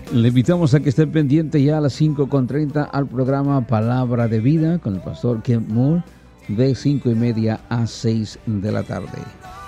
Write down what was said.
Le invitamos a que esté pendiente ya a las 5:30 al programa Palabra de Vida con el pastor Kent Moore de 5:30 a 6 de la tarde.